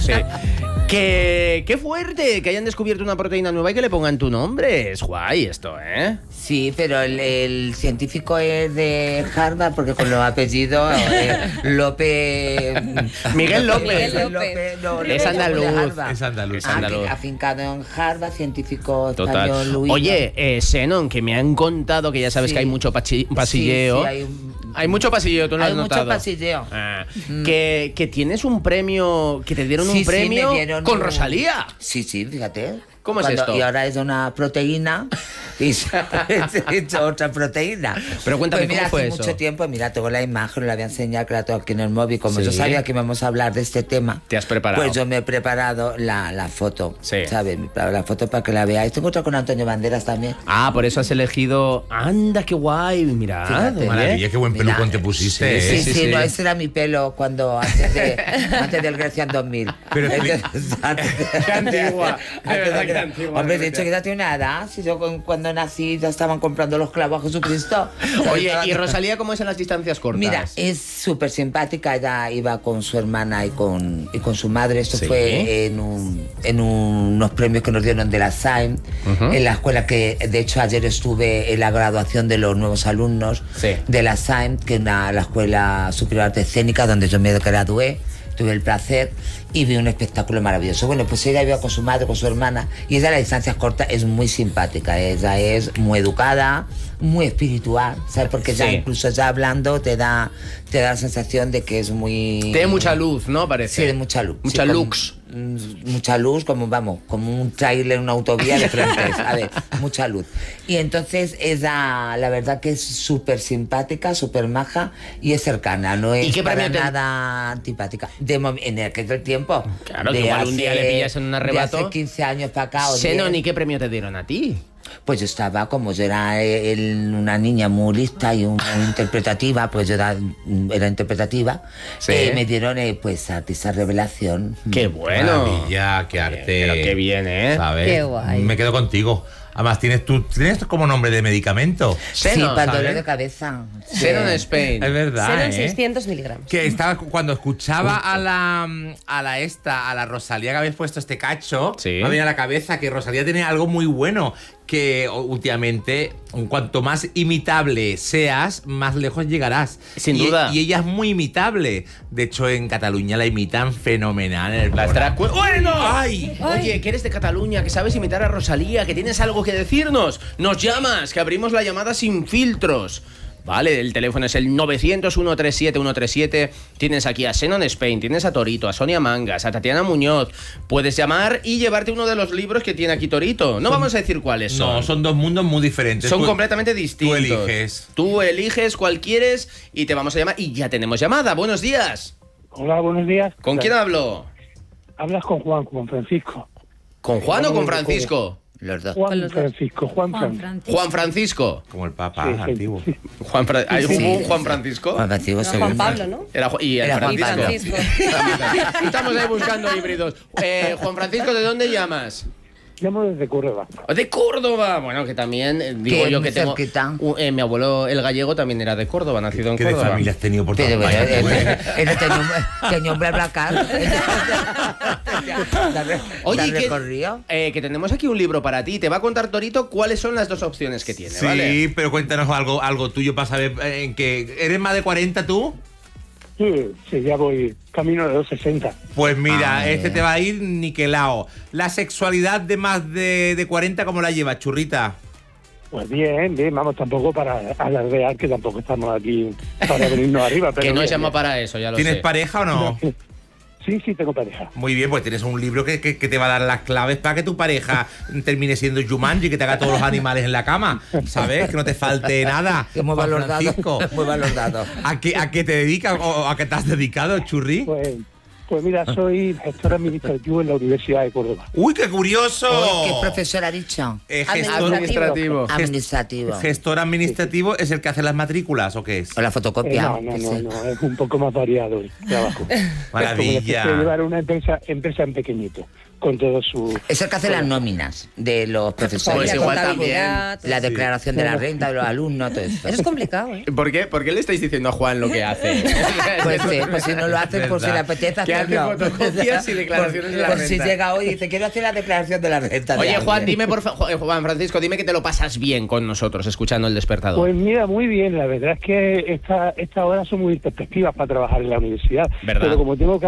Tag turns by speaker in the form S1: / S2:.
S1: sí. Qué fuerte que hayan descubierto una proteína nueva y que le pongan tu nombre. Es guay esto, ¿eh?
S2: Sí, pero el científico es de Harvard porque con los apellidos López...
S1: Miguel López.
S2: Es andaluz.
S1: Es andaluz.
S2: Afincado en Harvard, científico
S1: total.
S2: español.
S1: Oye, Xenon, que me han contado que ya sabes que hay mucho pasilleo.
S2: Sí,
S1: hay mucho pasilleo, tú lo has notado.
S2: Hay mucho pasilleo.
S1: Que tienes un premio, que te dieron un premio con Rosalía.
S2: Sí, fíjate.
S1: ¿Cómo es esto?
S2: Y ahora es una proteína y he hecho otra proteína.
S1: Pero cuéntame,
S2: pues mira,
S1: ¿cómo fue
S2: hace
S1: eso?
S2: mucho tiempo, mira, tengo la imagen, la voy a enseñar, que la tengo aquí en el móvil. Como yo sabía que íbamos a hablar de este tema,
S1: ¿te has preparado?
S2: Pues yo me he preparado la foto,
S1: sí.
S2: ¿sabes? Me he preparado la foto para que la veáis. Tengo otra con Antonio Banderas también.
S1: Ah, por eso has elegido... ¡Anda, qué guay! Mira,
S2: fíjate,
S3: maravilla, qué buen pelucón te pusiste.
S2: Sí, no, ese era mi pelo cuando antes del Grecia en 2000.
S3: Pero
S1: qué antigua. Qué antigua.
S2: Hombre, de hecho, que ya tiene una edad. Si yo cuando nací ya estaban comprando los clavos a Jesucristo.
S1: Oye, ¿y Rosalía cómo es en las distancias cortas?
S2: Mira, es súper simpática. Ella iba con su hermana y con su madre. Esto fue en unos premios que nos dieron de la SAIM, en la escuela que, de hecho, ayer estuve en la graduación de los nuevos alumnos de la SAIM, que es la Escuela Superior de Arte Escénica, donde yo me gradué. Tuve el placer y vi un espectáculo maravilloso. Bueno, pues ella iba con su madre, con su hermana, y ella a las distancias cortas es muy simpática. Ella es muy educada, muy espiritual, ¿sabes? Porque ya incluso ya hablando te da la sensación de que es muy...
S1: Tiene mucha luz, ¿no? Parece.
S2: Sí, de mucha luz.
S1: Mucha luz.
S2: Mucha luz, como un tráiler, una autovía de frente. A ver, mucha luz. Y entonces ella, la verdad que es súper simpática, súper maja y es cercana, no es para nada antipática. En aquel tiempo.
S1: Claro, que igual un día le pillas en un arrebato.
S2: De hace 15 años para acá.
S1: Xenon, ¿y qué premio te dieron a ti?
S2: Pues yo estaba, como yo era una niña muy lista y muy interpretativa, pues yo era interpretativa, me dieron pues artista revelación.
S1: ¡Qué bueno!
S3: Maravilla, qué arte.
S1: Pero qué bien, ¿eh?
S3: ¿Sabes?
S4: Qué guay.
S3: Me quedo contigo. Además, ¿tienes como nombre de medicamento?
S2: Xenon, sí, para dolor de cabeza.
S1: Xenon Spain.
S3: Es verdad,
S4: Xenon 600 miligramos.
S3: Que estaba, cuando escuchaba a la Rosalía que habéis puesto este cacho, me venía a la cabeza que Rosalía tiene algo muy bueno, que últimamente, cuanto más imitable seas, más lejos llegarás.
S1: Sin duda.
S3: Y ella es muy imitable. De hecho, en Cataluña la imitan fenomenal.
S1: ¡Bueno!
S3: ¡Ay!
S1: Oye, que eres de Cataluña, que sabes imitar a Rosalía, que tienes algo que decirnos. Nos llamas, que abrimos la llamada sin filtros. Vale, el teléfono es el 900-137-137. Tienes aquí a Xenon Spain, tienes a Torito, a Sonia Mangas, a Tatiana Muñoz. Puedes llamar y llevarte uno de los libros que tiene aquí Torito. No vamos a decir cuáles son.
S3: No, son dos mundos muy diferentes.
S1: Son completamente distintos.
S3: Tú
S1: eliges cuál quieres y te vamos a llamar. Y ya tenemos llamada. Buenos días.
S5: Hola, buenos días.
S1: ¿Con quién hablo?
S5: Hablas con Juan Francisco.
S1: ¿Con Juan o con Francisco?
S2: Los dos.
S5: Juan Francisco.
S1: Juan Francisco.
S3: Como el Papa antiguo.
S1: ¿Hay un Juan Francisco?
S2: Juan Francisco
S4: no, Juan Pablo, ¿no?
S1: Era
S2: Juan
S4: Francisco.
S1: Estamos ahí buscando híbridos. Juan Francisco, ¿de dónde llamas?
S5: Llamo desde Córdoba.
S1: De Córdoba. Bueno, que también digo yo que tengo mi abuelo el gallego también era de Córdoba, nacido en Córdoba.
S3: ¿Qué familia has tenido por todas partes?
S2: Tenía un BlaBlaCar.
S1: Oye, que tenemos aquí un libro para ti. Te va a contar Torito cuáles son las dos opciones que tiene,
S3: Sí,
S1: ¿vale?
S3: pero cuéntanos algo tuyo para saber en qué. ¿Eres más de 40 tú?
S5: Sí, ya voy camino de los 60.
S3: Pues mira, este te va a ir niquelao. La sexualidad de más de 40, ¿cómo la llevas, churrita?
S5: Pues bien, vamos, tampoco para alardear, que tampoco estamos aquí para venirnos arriba. Pero
S1: que no
S5: bien,
S1: llama para eso, ya lo sé.
S3: ¿Tienes pareja o no?
S5: Sí, tengo pareja.
S3: Muy bien, pues tienes un libro que te va a dar las claves para que tu pareja termine siendo Jumanji, que te haga todos los animales en la cama, ¿sabes? Que no te falte nada.
S2: Que muy valorado. Muy valorado.
S3: ¿A qué te dedicas o a qué te has dedicado, churri?
S5: Pues mira, soy gestor administrativo en la Universidad de Córdoba.
S3: ¡Uy, qué curioso!
S2: ¿Qué profesor ha dicho?
S3: Gestor
S2: administrativo.
S3: ¿Gestor administrativo es el que hace las matrículas o qué es?
S2: O la fotocopia.
S5: No, es un poco más variado el trabajo.
S3: Maravilla.
S5: Llevar una empresa en pequeñito, con todo su...
S2: Es el que hace las nóminas de los profesores.
S1: Pues igual también.
S2: La declaración de la renta de los alumnos, todo eso.
S4: Eso es complicado, ¿eh?
S1: ¿Por qué le estáis diciendo a Juan lo que hace?
S2: Pues si no lo hace, pues si le apetece
S1: Que hace
S2: hacerlo.
S1: fotocopias y declaraciones de la
S2: Por
S1: renta.
S2: si llega hoy y dice, quiero hacer la declaración de la renta.
S1: Oye,
S2: de
S1: Juan,
S2: alguien.
S1: dime por favor, Juan Francisco, dime que te lo pasas bien con nosotros escuchando El Despertador.
S5: Pues mira, muy bien, la verdad es que estas horas son muy perspectivas para trabajar en la universidad.
S1: ¿Verdad?
S5: Pero como tengo que